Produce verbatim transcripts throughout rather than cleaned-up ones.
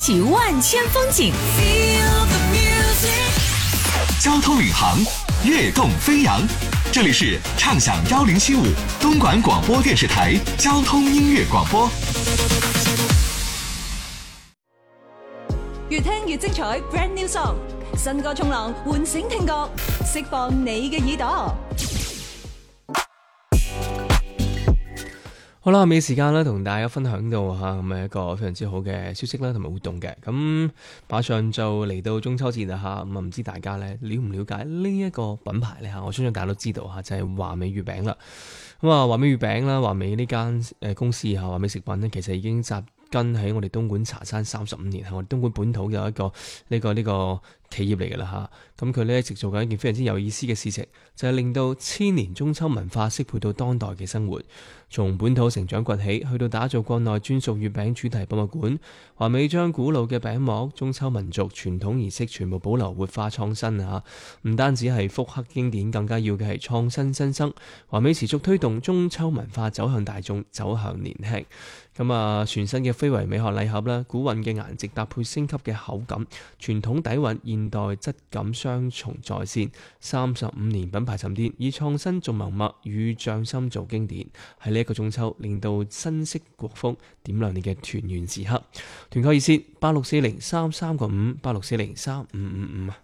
起萬千風景。 交通領航，躍動飛揚，這裡是暢享幺零七五東莞廣播電視台交通音樂廣播。 越聽越精彩 ，Brand New Song， 新歌衝浪，喚醒聽覺，釋放你嘅耳朵。 好啦，尾時間啦，同大家分享到吓咁係一個非常之好嘅消息啦，同埋活動嘅。咁馬上就嚟到中秋節啦吓，咁啊唔知大家咧了唔了解呢一個品牌咧吓？我相信大家都知道吓，就係華美月餅啦。咁啊，華美月餅啦，華美呢間誒公司吓，華美食品咧，其實已經扎根喺我哋東莞茶山三十五年，係我哋東莞本土有一個呢、這個呢、這個企業嚟㗎啦吓。咁佢咧一直做緊一件非常之有意思嘅事情，就係、是、令到千年中秋文化適配到當代嘅生活。從本土成長崛起，去到打造國內專屬月餅主題博物館，華美將古老嘅餅膜、中秋民族傳統儀式全部保留活化創新啊！唔單止係復刻經典，更加要嘅係創新新生。華美持續推動中秋文化走向大眾，走向年輕。咁啊，全新嘅非遺美學禮盒啦，古韻嘅顏值搭配升級嘅口感，傳統底蘊、現代質感雙重在線。三十五年品牌沉澱，以創新做文物，與匠心做經典。喺呢一個中秋，令到新式國風點亮你嘅團圓時刻。團購熱線八六四零三三個五八六四零三五五五啊！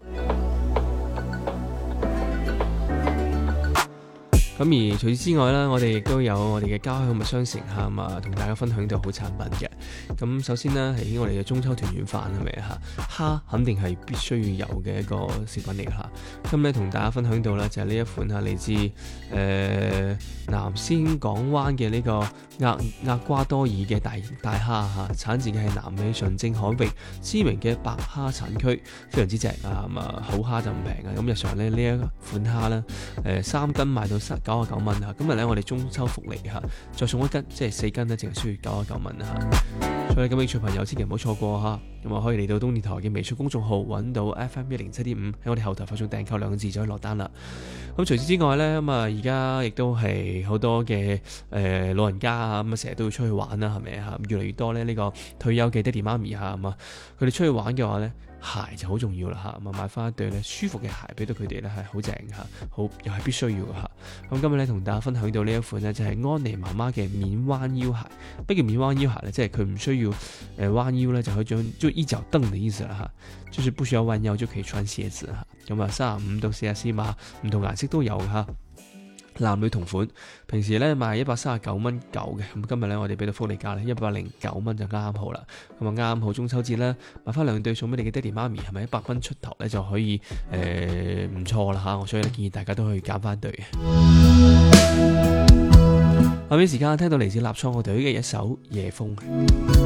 咁而除此之外呢，我哋亦都有我哋嘅家鄉物商城嚇嘛，同大家分享到好產品嘅。咁首先呢，喺我哋嘅中秋團圓飯係咪嚇？蝦肯定係必須要有嘅一個食品嚟嚇。咁咧同大家分享到呢，就係呢一款嚇嚟自誒、呃、南仙港灣嘅呢個厄厄瓜多爾嘅大大蝦嚇，產自嘅係南美純正海域知名嘅白蝦產區，非常之正啊！咁啊好蝦就唔平啊！咁日常咧呢一款蝦呢，誒三斤賣到三九十九蚊啊！今日咧我哋中秋福利嚇，再送一斤，即係四斤咧，淨係需要九十九蚊啊！所以咁興趣朋友千祈唔好錯過嚇，咁啊可以嚟到東電台嘅微信公眾號揾到 F M 一零七點五，喺我哋後台發送訂購兩個字就可以落單啦。咁除此之外咧，咁啊而家亦都係好多嘅誒、呃、老人家啊，咁啊成日都要出去玩啦，係咪啊？越嚟越多咧呢個退休嘅爹哋媽咪嚇，咁啊佢哋出去玩嘅話咧，鞋就好重要啦嚇，咁啊買翻一對咧舒服嘅鞋俾到佢哋咧係好正嚇，好又係必須要嘅嚇。咁今日咧同大家分享到呢一款呢，就係安妮媽媽嘅免彎腰鞋。乜叫免彎腰鞋咧？即係佢唔需要誒彎腰咧就可以將就一腳蹬嘅意思啦嚇，就是不需要彎腰就可以穿鞋子嚇。咁啊三十五到四十 C 碼，唔同顏色都有嚇。男女同款，平時咧賣一百三十九蚊九嘅，咁今日咧我哋俾到福利價咧一百零九蚊就啱好啦。咁啊啱好中秋節啦，買翻兩對送俾你嘅爹哋媽咪，係咪一百蚊出頭咧就可以誒唔錯啦嚇？我所以咧建議大家都可以揀翻對嘅。下面時間聽到嚟自立創樂隊嘅一首夜風。